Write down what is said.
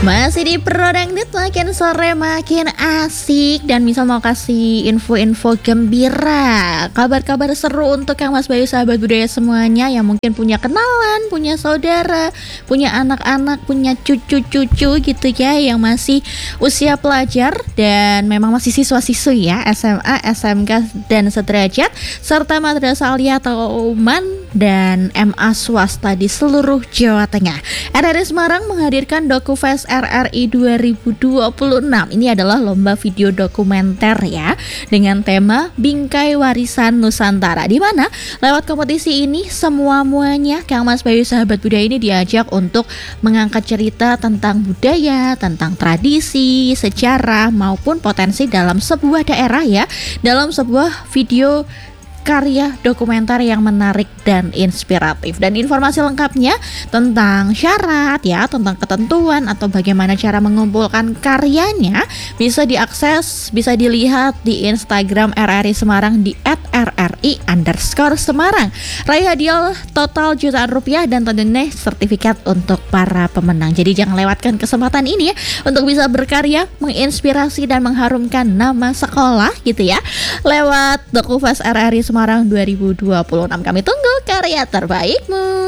Masih di Pro Dangdut, makin sore makin asik. Dan misal mau kasih info-info gembira, kabar-kabar seru untuk Kang Mas Bayu, sahabat budaya semuanya yang mungkin punya kenalan, punya saudara, punya anak-anak, punya cucu-cucu gitu ya, yang masih usia pelajar dan memang masih siswa-siswi ya, SMA, SMK dan sederajat, serta Madrasah Aliyah Tauman dan MA swasta di seluruh Jawa Tengah. RRI Semarang menghadirkan DokuFest RRI 2026. Ini adalah lomba video dokumenter ya, dengan tema Bingkai Warisan Nusantara, di mana lewat kompetisi ini semuanya Kang Mas Bayu, sahabat budaya ini diajak untuk mengangkat cerita tentang budaya, tentang tradisi, sejarah maupun potensi dalam sebuah daerah ya, dalam sebuah video karya dokumenter yang menarik dan inspiratif. Dan informasi lengkapnya tentang syarat ya, tentang ketentuan atau bagaimana cara mengumpulkan karyanya bisa diakses, bisa dilihat di Instagram RRI Semarang di @rri_Semarang. Raih hadiah total jutaan rupiah dan tentunya sertifikat untuk para pemenang. Jadi jangan lewatkan kesempatan ini ya untuk bisa berkarya, menginspirasi dan mengharumkan nama sekolah gitu ya, lewat DokuFest RRI Semarang 2026. Kami tunggu karya terbaikmu.